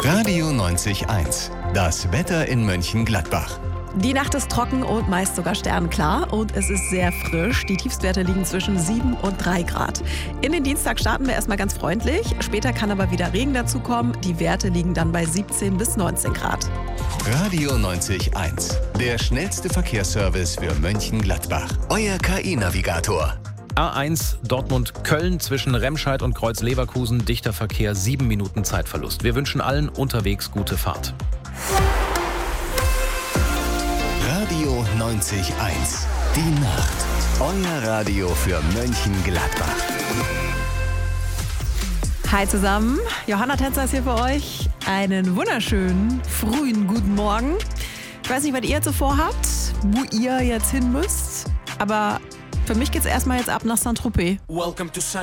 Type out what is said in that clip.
Radio 90.1, das Wetter in Mönchengladbach. Die Nacht ist trocken und meist sogar sternklar und es ist sehr frisch. Die Tiefstwerte liegen zwischen 7 und 3 Grad. In den Dienstag starten wir erstmal ganz freundlich. Später kann aber wieder Regen dazukommen. Die Werte liegen dann bei 17 bis 19 Grad. Radio 90.1, der schnellste Verkehrsservice für Mönchengladbach. Euer KI-Navigator. A1 Dortmund-Köln zwischen Remscheid und Kreuz-Leverkusen, dichter Verkehr, 7 Minuten Zeitverlust. Wir wünschen allen unterwegs gute Fahrt. Radio 90.1, die Nacht. Euer Radio für Mönchengladbach. Hi zusammen, Johanna Tänzer ist hier für euch. Einen wunderschönen, frühen guten Morgen. Ich weiß nicht, was ihr jetzt so vorhabt, wo ihr jetzt hin müsst, aber für mich geht's erstmal jetzt ab nach Saint-Tropez. Welcome to